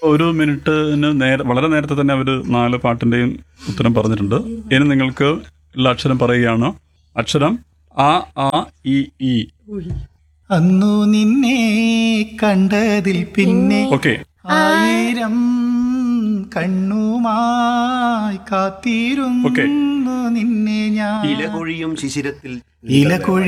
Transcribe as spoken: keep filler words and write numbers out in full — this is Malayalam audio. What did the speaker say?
ഒരു മിനിറ്റിന് നേരെ വളരെ നേരത്തെ തന്നെ അവർ നാല് പാട്ടിൻ്റെയും ഉത്തരം പറഞ്ഞിട്ടുണ്ട്. ഇനി നിങ്ങൾക്ക് ഉള്ള അക്ഷരം പറയുകയാണ്. അക്ഷരം ആ ആ ഇ ഈ. അന്നു നിന്നെ കണ്ടതിൽ പിന്നെ ഓക്കെ. ആയിരം കണ്ണുമായി കാത്തിരുന്നു നിന്നെ ഞാൻ. ഇലകൊഴിയും ശിശിരത്തിൽ ഇലകൊഴി